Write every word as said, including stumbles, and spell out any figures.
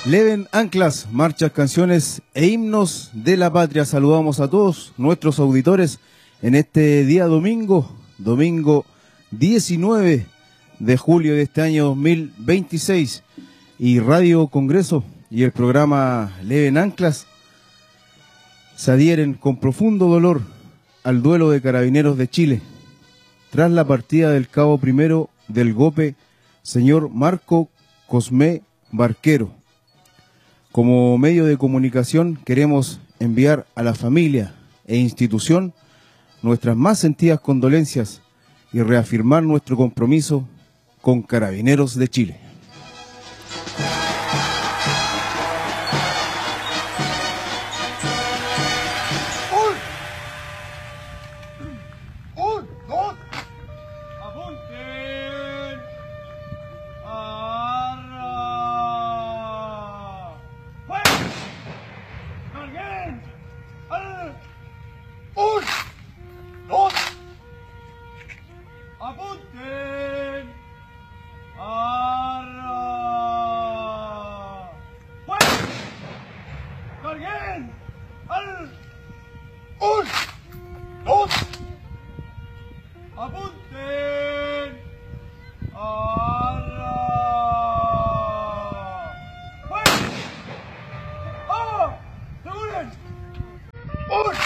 Leven anclas, marchas, canciones e himnos de la patria. Saludamos a todos nuestros auditores en este día domingo, domingo diecinueve de julio de este año dos mil veintiséis. Y Radio Congreso y el programa Leven anclas se adhieren con profundo dolor al duelo de Carabineros de Chile tras la partida del cabo primero del GOPE, señor Marco Cosme Barquero. Como medio de comunicación queremos enviar a la familia e institución nuestras más sentidas condolencias y reafirmar nuestro compromiso con Carabineros de Chile. ¡Un!